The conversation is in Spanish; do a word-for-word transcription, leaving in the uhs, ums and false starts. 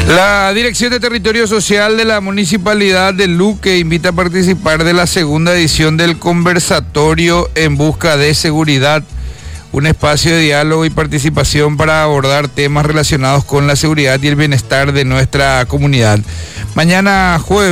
La Dirección de Territorio Social de la Municipalidad de Luque invita a participar de la segunda edición del conversatorio En Busca de Seguridad, un espacio de diálogo y participación para abordar temas relacionados con la seguridad y el bienestar de nuestra comunidad. Mañana jueves